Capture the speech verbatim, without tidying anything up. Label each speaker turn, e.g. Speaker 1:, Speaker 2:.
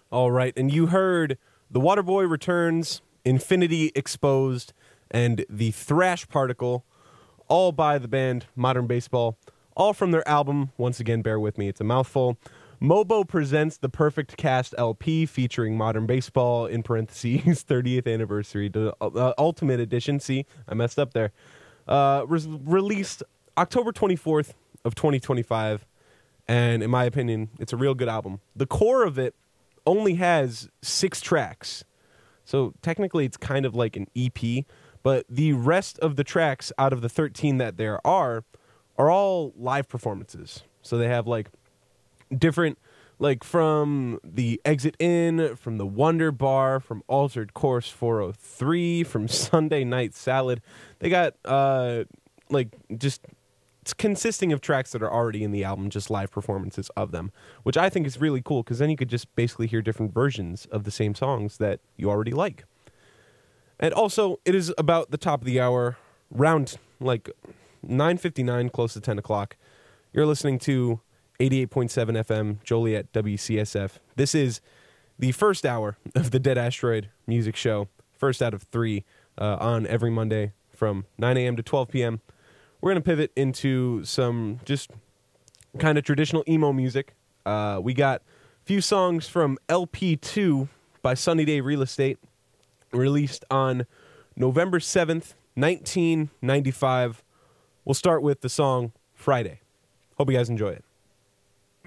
Speaker 1: All right, and you heard The Waterboy Returns, Infinity Exposed, and The Thrash Particle, all by the band Modern Baseball, all from their album, once again, bear with me, it's a mouthful, Mobo Presents the Perfect Cast L P featuring Modern Baseball, in parentheses, thirtieth anniversary, the uh, Ultimate Edition, see, I messed up there, uh, re- released October twenty-fourth of twenty twenty-five, and in my opinion, it's a real good album. The core of it only has six tracks, so technically it's kind of like an E P, but the rest of the tracks out of the thirteen that there are are all live performances. So they have like different, like from the Exit In, from the Wonder Bar, from Altered Course four oh three, from Sunday Night Salad. They got uh like just it's consisting of tracks that are already in the album, just live performances of them, which I think is really cool because then you could just basically hear different versions of the same songs that you already like. And also, it is about the top of the hour, round like nine fifty-nine, close to ten o'clock. You're listening to eighty-eight point seven F M, Joliet W C S F. This is the first hour of the Dead Asteroid Music Show, first out of three, uh, on every Monday from nine a.m. to twelve p.m. We're going to pivot into some just kind of traditional emo music. Uh, we got a few songs from L P two by Sunny Day Real Estate, released on November seventh, nineteen ninety-five. We'll start with the song Friday. Hope you guys enjoy it.